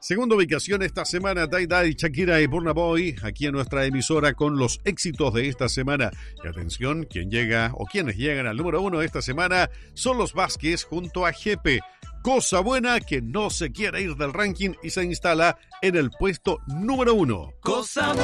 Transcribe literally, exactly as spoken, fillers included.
Segunda ubicación esta semana, Day Day, Shakira y Burna Boy, aquí en nuestra emisora con los éxitos de esta semana. Y atención, quien llega o quienes llegan al número uno de esta semana son los Vázquez junto a Jepe. Cosa buena que no se quiere ir del ranking y se instala en el puesto número uno. Cosa